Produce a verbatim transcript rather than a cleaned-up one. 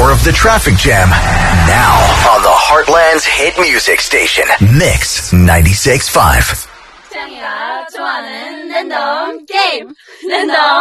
more of the traffic jam now on the Heartland's hit music station, Mix ninety-six point five. 태양이가 좋아하는 랜덤 게임 랜덤